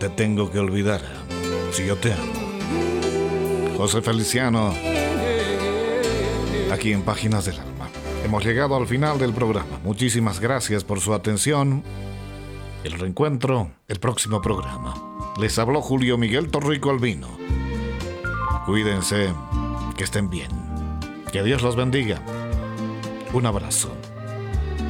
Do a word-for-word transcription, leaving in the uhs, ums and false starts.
te tengo que olvidar si yo te amo? José Feliciano, aquí en Páginas del Alma. Hemos llegado al final del programa. Muchísimas gracias por su atención. El reencuentro, el próximo programa. Les habló Julio Miguel Torrico Albino. Cuídense, que estén bien. Que Dios los bendiga. Un abrazo.